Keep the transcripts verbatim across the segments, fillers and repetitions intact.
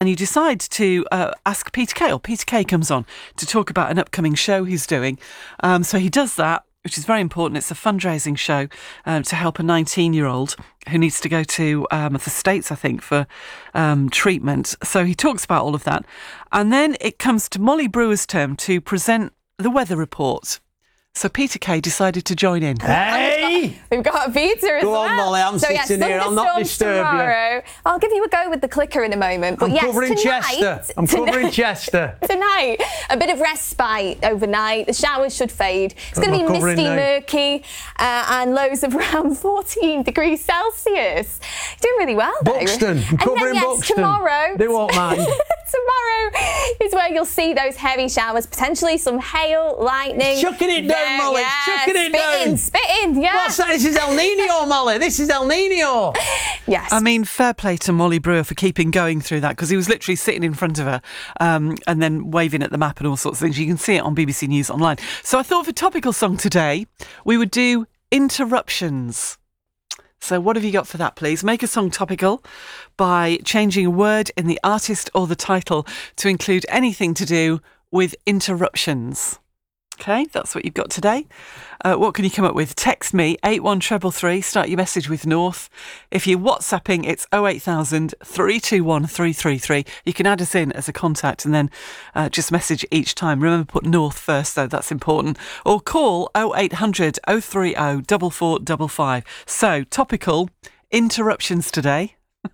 and you decide to uh, ask Peter Kay, or Peter Kay comes on to talk about an upcoming show he's doing. Um, so he does that, which is very important. It's a fundraising show um, to help a nineteen-year-old who needs to go to um, the States, I think, for um, treatment. So he talks about all of that. And then it comes to Molly Brewer's turn to present the weather report. So Peter Kay decided to join in. Hey! We've got Peter as Go well. on, Molly, I'm so, sitting yes, here. I'll not disturb tomorrow. you. I'll give you a go with the clicker in a moment. But I'm yes, covering tonight, Chester. I'm tonight, covering Chester. Tonight, a bit of respite overnight. The showers should fade. It's going to be misty, now. murky, uh, and lows of around fourteen degrees Celsius. You're doing really well there. Buxton. I'm and covering then, yes, Buxton. tomorrow. They won't mind. Tomorrow is where you'll see those heavy showers, potentially some hail, lightning. Chucking it down, Yeah, Molly. yeah, Chucking it spit down. In, spit in, yeah. What's that? This is El Nino, Molly. This is El Nino. Yes. I mean, fair play to Molly Brewer for keeping going through that, because he was literally sitting in front of her um, and then waving at the map and all sorts of things. You can see it on B B C News Online. So I thought for topical song today, we would do interruptions. So what have you got for that, please? Make a song topical by changing a word in the artist or the title to include anything to do with interruptions. Okay, that's what you've got today. Uh, what can you come up with? Text me, eight one three three three, start your message with North. If you're WhatsApping, it's oh eight thousand, three two one, three three three. You can add us in as a contact and then uh, just message each time. Remember, put North first, though, that's important. Or call oh eight hundred, oh three oh, four four five five. So, topical interruptions today.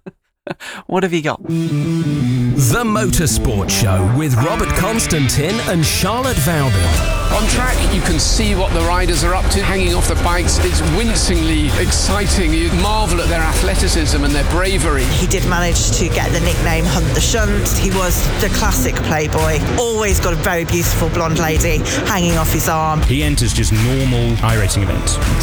What have you got? The Motorsport Show with Robert Constantine and Charlotte Vowden. On track, you can see what the riders are up to, hanging off the bikes. It's wincingly exciting. You marvel at their athleticism and their bravery. He did manage to get the nickname Hunt the Shunt. He was the classic playboy. Always got a very beautiful blonde lady hanging off his arm. He enters just normal iRacing events.